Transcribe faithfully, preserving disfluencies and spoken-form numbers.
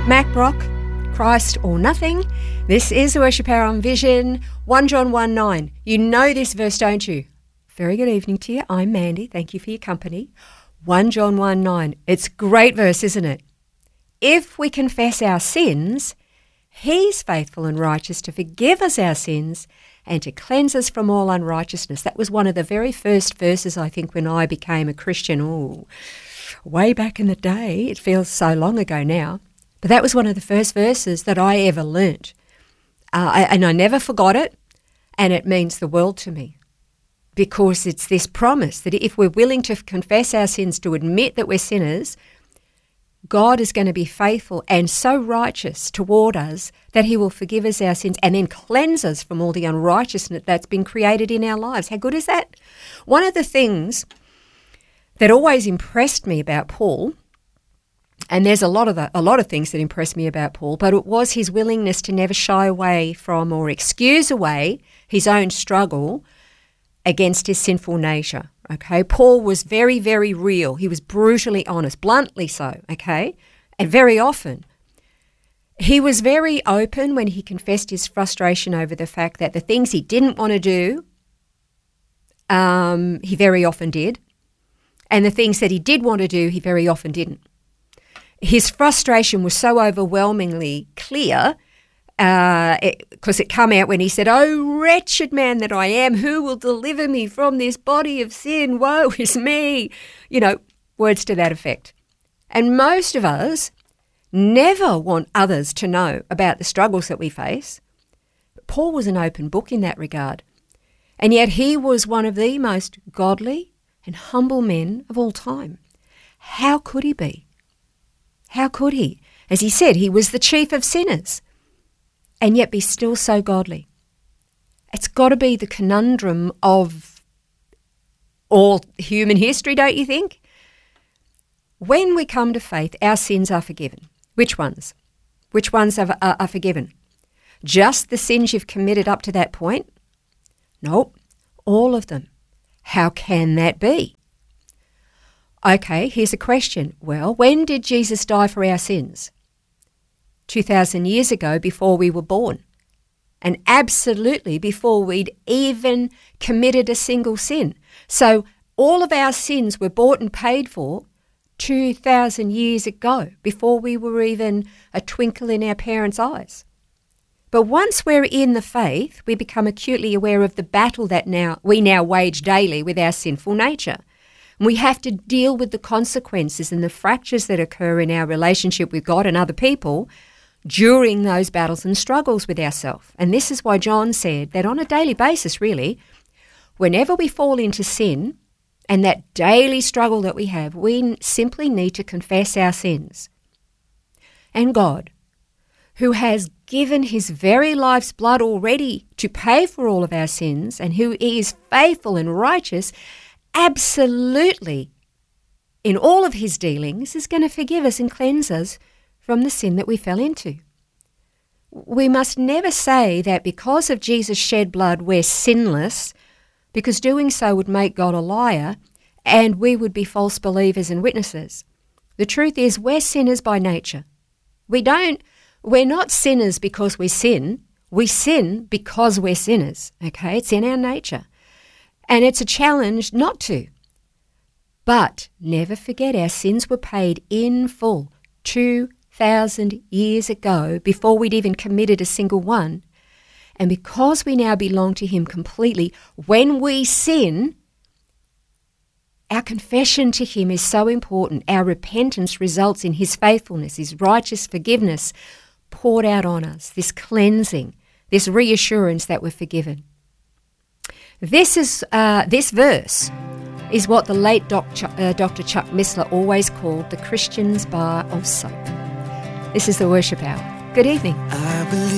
Mac Brock, Christ or Nothing. This is the Worship Hour on Vision, First John one nine. You know this verse, don't you? Very good evening to you. I'm Mandy. Thank you for your company. First John one nine. It's a great verse, isn't it? If we confess our sins, He's faithful and righteous to forgive us our sins and to cleanse us from all unrighteousness. That was one of the very first verses, I think, when I became a Christian. Oh, way back in the day. It feels so long ago now. But that was one of the first verses that I ever learnt. Uh, I, and I never forgot it, and it means the world to me. Because it's this promise that if we're willing to confess our sins, to admit that we're sinners, God is going to be faithful and so righteous toward us that He will forgive us our sins and then cleanse us from all the unrighteousness that's been created in our lives. How good is that? One of the things that always impressed me about Paul, and there's a lot of the, a lot of things that impressed me about Paul, but it was his willingness to never shy away from or excuse away his own struggle against his sinful nature. Okay, Paul was very, very real. He was brutally honest, bluntly so, okay, and very often. He was very open when he confessed his frustration over the fact that the things he didn't want to do, um, he very often did, and the things that he did want to do, he very often didn't. His frustration was so overwhelmingly clear because uh, it, it come out when he said, "Oh, wretched man that I am, who will deliver me from this body of sin? Woe is me." You know, words to that effect. And most of us never want others to know about the struggles that we face. But Paul was an open book in that regard. And yet he was one of the most godly and humble men of all time. How could he be? How could he? As he said, he was the chief of sinners, and yet be still so godly. It's got to be the conundrum of all human history, don't you think? When we come to faith, our sins are forgiven. Which ones? Which ones are, are, are forgiven? Just the sins you've committed up to that point? Nope, all of them. How can that be? Okay, here's a question. Well, when did Jesus die for our sins? two thousand years ago, before we were born, and absolutely before we'd even committed a single sin. So all of our sins were bought and paid for two thousand years ago, before we were even a twinkle in our parents' eyes. But once we're in the faith, we become acutely aware of the battle that now we now wage daily with our sinful nature. We have to deal with the consequences and the fractures that occur in our relationship with God and other people during those battles and struggles with ourselves. And this is why John said that on a daily basis, really, whenever we fall into sin and that daily struggle that we have, we simply need to confess our sins. And God, who has given His very life's blood already to pay for all of our sins and who is faithful and righteous, absolutely, in all of His dealings, is going to forgive us and cleanse us from the sin that we fell into. We must never say that because of Jesus' shed blood we're sinless, because doing so would make God a liar and we would be false believers and witnesses. The truth is we're sinners by nature. We don't, we're not sinners because we sin. We sin because we're sinners, okay? It's in our nature. And it's a challenge not to. But never forget our sins were paid in full two thousand years ago, before we'd even committed a single one. And because we now belong to Him completely, when we sin, our confession to Him is so important. Our repentance results in His faithfulness, His righteous forgiveness poured out on us, this cleansing, this reassurance that we're forgiven. This is uh, this verse is what the late doc, uh, Doctor Chuck Missler always called the Christian's bar of soap. This is the Worship Hour. Good evening. I believe